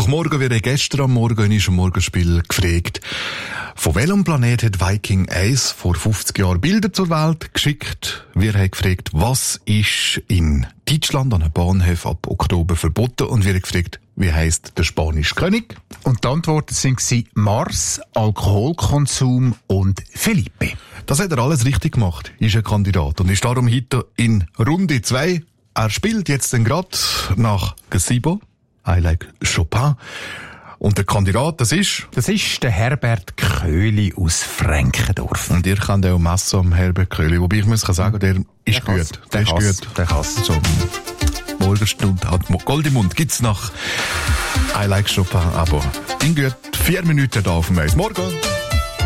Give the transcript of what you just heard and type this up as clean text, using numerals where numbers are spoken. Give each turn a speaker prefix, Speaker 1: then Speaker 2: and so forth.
Speaker 1: Morgen wie gestern am Morgen ist im Morgenspiel gefragt, von welchem Planet hat Viking 1 vor 50 Jahren Bilder zur Welt geschickt? Wir haben gefragt, was ist in Deutschland an den Bahnhöfen ab Oktober verboten? Und wir haben gefragt, wie heisst der spanische König?
Speaker 2: Und die Antworten sind Mars, Alkoholkonsum und Felipe.
Speaker 1: Das hat er alles richtig gemacht, ist ein Kandidat und ist darum heute in Runde 2. Er spielt jetzt dann gerade nach Gazebo, I Like Chopin. Und der Kandidat, das ist
Speaker 2: der Herbert Köhli aus Frankendorf.
Speaker 1: Und ihr kennt auch Messer am Herbert Köhli, wobei ich muss sagen, der ist gut.
Speaker 2: Der ist gut. Der kann's.
Speaker 1: So, Morgenstunde hat Gold im Mund. Gibt's nach I Like Chopin, aber in gut 4 Minuten da auf dem Eis. Morgen!